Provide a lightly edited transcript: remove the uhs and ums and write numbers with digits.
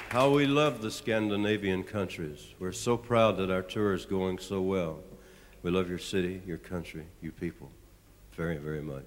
How we love the Scandinavian countries. We're so proud that our tour is going so well. We love your city, your country, you people very, very much.